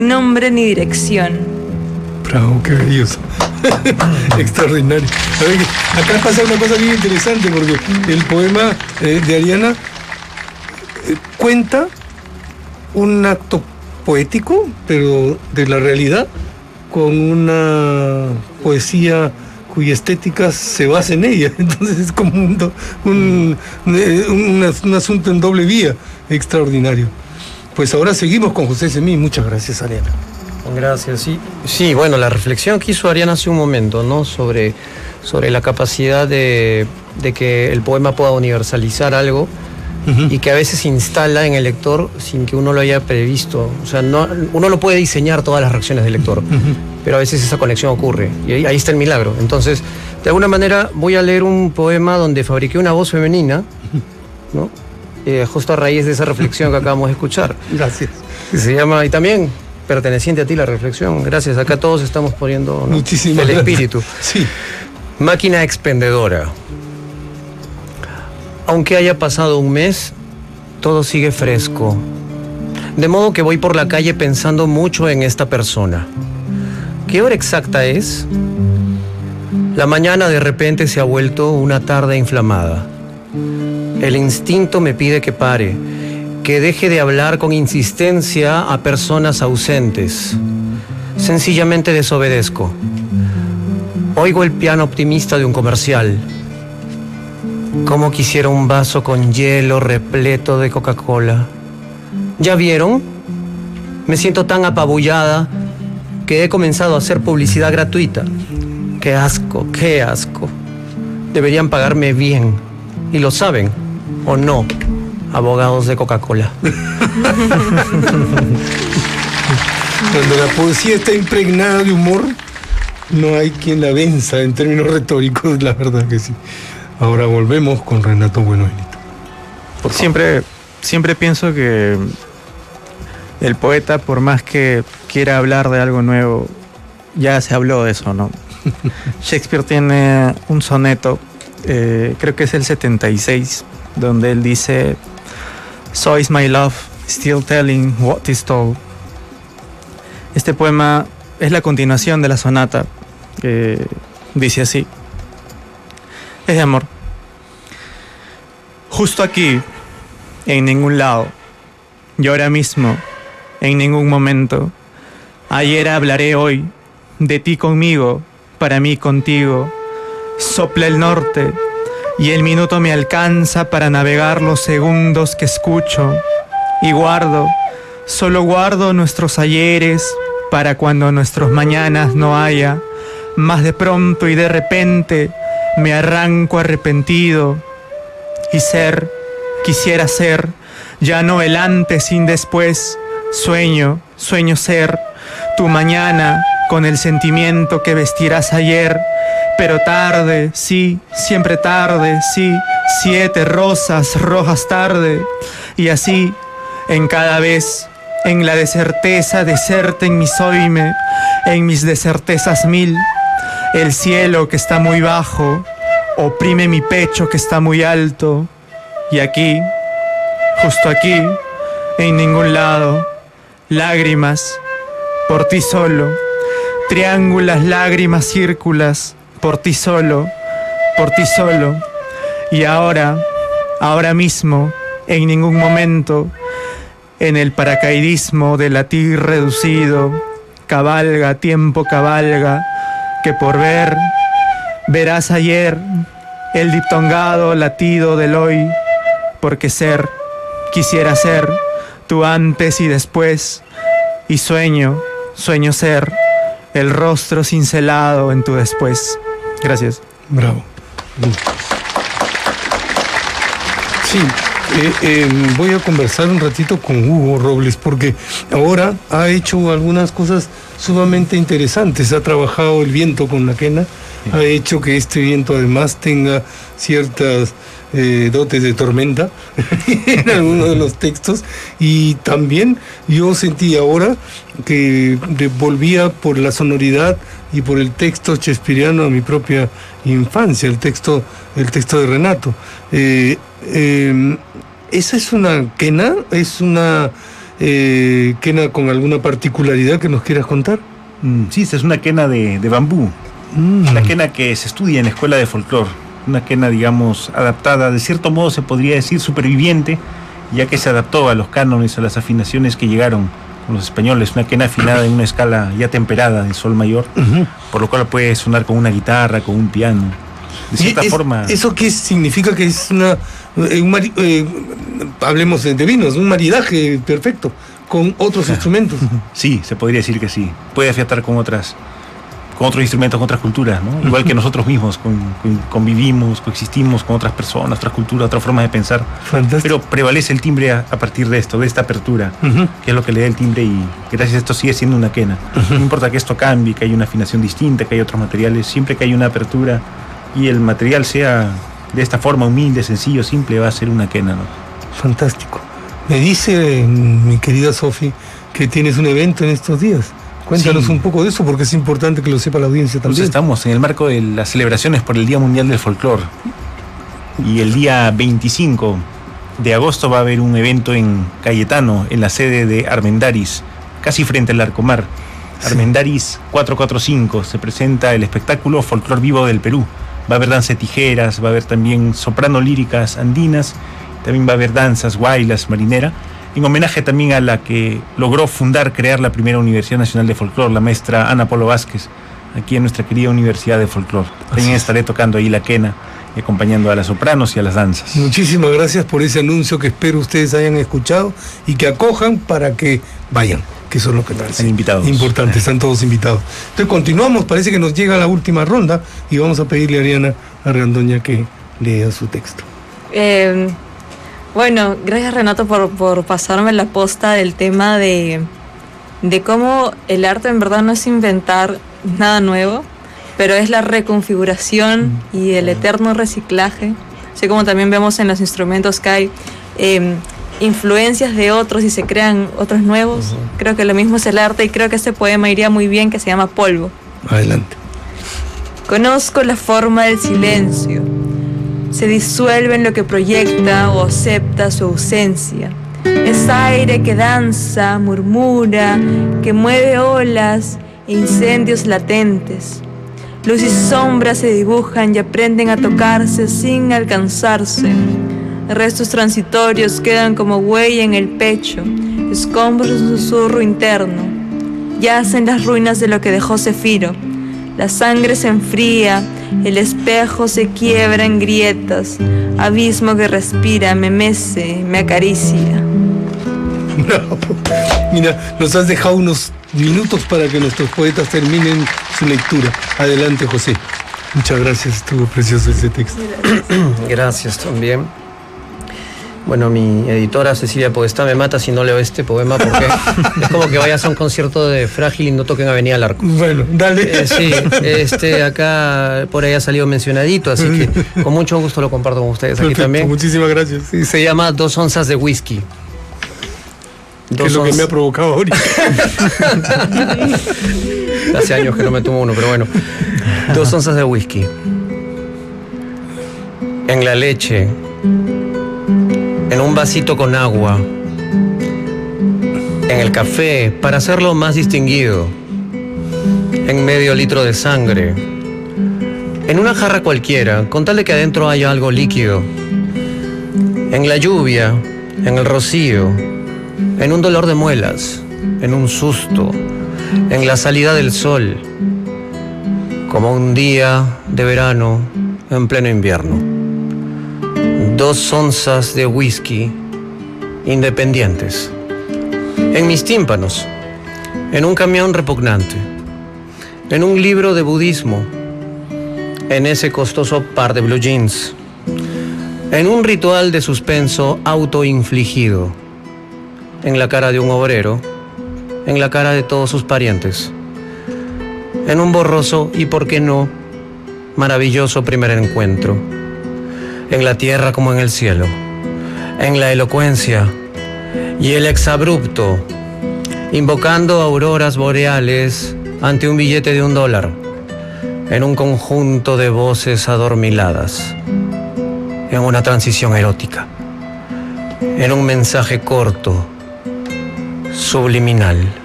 nombre ni dirección. Bravo, qué belloso. Extraordinario. A ver, acá pasa una cosa bien interesante, porque el poema de Ariana cuenta un acto poético, pero de la realidad, con una poesía cuya estética se basa en ella. Entonces es como un asunto en doble vía extraordinario. Pues ahora seguimos con José Semí. Muchas gracias, Ariana. Gracias. Sí, bueno, la reflexión que hizo Ariana hace un momento, ¿no? Sobre la capacidad de que el poema pueda universalizar algo. Y que a veces se instala en el lector sin que uno lo haya previsto. O sea, uno no puede diseñar todas las reacciones del lector, pero a veces esa conexión ocurre y ahí está el milagro. Entonces, de alguna manera voy a leer un poema donde fabriqué una voz femenina, ¿no? Justo a raíz de esa reflexión que acabamos de escuchar. Gracias. Se llama, y también perteneciente a ti la reflexión. Gracias, acá todos estamos poniendo, ¿no?, muchísimas el gracias. espíritu. Sí. Máquina expendedora. Aunque haya pasado un mes, todo sigue fresco. De modo que voy por la calle pensando mucho en esta persona. ¿Qué hora exacta es? La mañana de repente se ha vuelto una tarde inflamada. El instinto me pide que pare, que deje de hablar con insistencia a personas ausentes. Sencillamente desobedezco. Oigo el piano optimista de un comercial. Cómo quisiera un vaso con hielo repleto de Coca-Cola. ¿Ya vieron? Me siento tan apabullada que he comenzado a hacer publicidad gratuita. ¡Qué asco, qué asco! Deberían pagarme bien. ¿Y lo saben o no, abogados de Coca-Cola? Cuando la poesía está impregnada de humor, no hay quien la venza en términos retóricos, la verdad que sí. Ahora volvemos con Renato Buenobenito. Siempre pienso que el poeta, por más que quiera hablar de algo nuevo, ya se habló de eso, ¿no? Shakespeare tiene un soneto, creo que es el 76, donde él dice: "So is my love still telling what is told". Este poema es la continuación de la sonata, que dice así: es de amor. Justo aquí, en ningún lado, y ahora mismo, en ningún momento. Ayer hablaré hoy, de ti conmigo, para mí contigo. Sopla el norte, y el minuto me alcanza para navegar los segundos que escucho. Y guardo, solo guardo nuestros ayeres para cuando nuestros mañanas no haya. Más de pronto y de repente me arranco arrepentido, y quisiera ser, ya no el antes sin después. Sueño ser tu mañana con el sentimiento que vestirás ayer. Pero tarde, sí, siempre tarde, sí, 7 rosas rojas tarde. Y así, en cada vez, en la deserteza deserte en mi soime, en mis desertezas 1000. El cielo que está muy bajo oprime mi pecho que está muy alto. Y aquí, justo aquí, en ningún lado, lágrimas por ti solo, triángulas lágrimas círculas por ti solo, y ahora mismo, en ningún momento, en el paracaidismo de latir reducido, cabalga, tiempo cabalga, que por verás ayer el diptongado latido del hoy, porque quisiera ser tu antes y después, y sueño ser el rostro cincelado en tu después. Gracias. Bravo. Sí, voy a conversar un ratito con Hugo Robles, porque ahora ha hecho algunas cosas sumamente interesantes. Ha trabajado el viento con la quena, ha hecho que este viento además tenga ciertas dotes de tormenta en algunos de los textos, y también yo sentí ahora que volvía por la sonoridad y por el texto shakespeariano a mi propia infancia, el texto de Renato. Esa es una quena, es quena con alguna particularidad que nos quieras contar. Sí, esta es una quena de bambú. Una quena que se estudia en la escuela de folclore. Una quena, digamos, adaptada, de cierto modo se podría decir superviviente, ya que se adaptó a los cánones, a las afinaciones que llegaron con los españoles. Una quena afinada en una escala ya temperada en sol mayor, por lo cual puede sonar con una guitarra, con un piano. De cierta forma... ¿Eso qué significa? Que es hablemos de vinos, un maridaje perfecto con otros instrumentos. Sí, se podría decir que sí. Puede afiatar con otros instrumentos, con otras culturas, ¿no? Igual que nosotros mismos convivimos, coexistimos con otras personas, otras culturas, otras formas de pensar. Fantástico. Pero prevalece el timbre a partir de esto, de esta apertura, que es lo que le da el timbre, y gracias a esto sigue siendo una quena. No importa que esto cambie, que haya una afinación distinta, que haya otros materiales, siempre que haya una apertura y el material sea de esta forma, humilde, sencillo, simple, va a ser una quena, ¿no? Fantástico. Me dice mi querida Sofi que tienes un evento en estos días. Cuéntanos un poco de eso, porque es importante que lo sepa la audiencia también. Entonces estamos en el marco de las celebraciones por el Día Mundial del Folclore. Y el día 25 de agosto va a haber un evento en Cayetano, en la sede de Armendaris, casi frente al Larcomar. Armendaris 445, se presenta el espectáculo Folclor Vivo del Perú. Va a haber danza de tijeras, va a haber también soprano líricas andinas, también va a haber danzas, guaylas, marinera, en homenaje también a la que logró crear la primera Universidad Nacional de Folclore, la maestra Ana Polo Vázquez, aquí en nuestra querida Universidad de Folclore. También estaré tocando ahí la quena y acompañando a las sopranos y a las danzas. Muchísimas gracias por ese anuncio que espero ustedes hayan escuchado y que acojan para que vayan, que eso es lo que están invitados. Importante, están todos invitados. Entonces continuamos, parece que nos llega la última ronda y vamos a pedirle a Ariana Argandoña que lea su texto. Bueno, gracias Renato por pasarme la posta del tema de cómo el arte en verdad no es inventar nada nuevo, pero es la reconfiguración y el eterno reciclaje. Así como también vemos en los instrumentos que hay influencias de otros y se crean otros nuevos. Creo que lo mismo es el arte, y creo que este poema iría muy bien, que se llama Polvo. Adelante. Conozco la forma del silencio. Se disuelve en lo que proyecta o acepta su ausencia. Es aire que danza, murmura, que mueve olas e incendios latentes. Luz y sombra se dibujan y aprenden a tocarse sin alcanzarse. Restos transitorios quedan como huella en el pecho, escombros de un susurro interno. Yacen las ruinas de lo que dejó Cefiro. La sangre se enfría, el espejo se quiebra en grietas, abismo que respira, me mece, me acaricia. Bravo. Mira, nos has dejado unos minutos para que nuestros poetas terminen su lectura. Adelante, José. Muchas gracias, estuvo precioso ese texto. Gracias también. Bueno, mi editora Cecilia Podestá me mata si no leo este poema, porque es como que vayas a un concierto de Frágil y no toquen Avenida Larco. Bueno, dale. Sí, acá por ahí ha salido mencionadito, así que con mucho gusto lo comparto con ustedes. Perfecto, aquí también. Muchísimas gracias. Sí, se llama 2 onzas de whisky. Que es lo que me ha provocado ahorita. Hace años que no me tomo uno, pero bueno. 2 onzas de whisky. En la leche. En un vasito con agua. En el café, para hacerlo más distinguido. En medio litro de sangre. En una jarra cualquiera, con tal de que adentro haya algo líquido. En la lluvia, en el rocío, en un dolor de muelas, en un susto, en la salida del sol, como un día de verano en pleno invierno. 2 onzas de whisky independientes. En mis tímpanos, en un camión repugnante, en un libro de budismo, en ese costoso par de blue jeans, en un ritual de suspenso autoinfligido, en la cara de un obrero, en la cara de todos sus parientes, en un borroso y, por qué no, maravilloso primer encuentro, en la tierra como en el cielo, en la elocuencia y el exabrupto, invocando auroras boreales ante un billete de $1, en un conjunto de voces adormiladas, en una transición erótica, en un mensaje corto, subliminal.